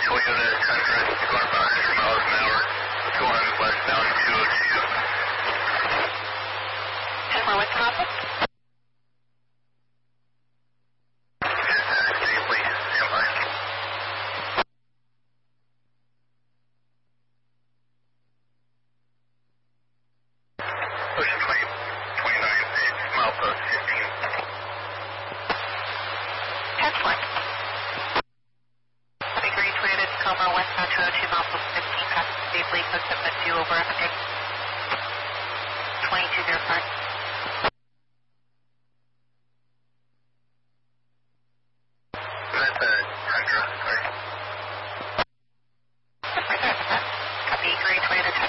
Toyota Tundra, going about 100 miles an hour, going westbound 202. 10 more west traffic. Safely, stand by. Ocean 29, milepost 15. Excellent. Big Green Toyota Tacoma westbound 202 milepost 15, passing safely, close up at 2 over 100. 2205.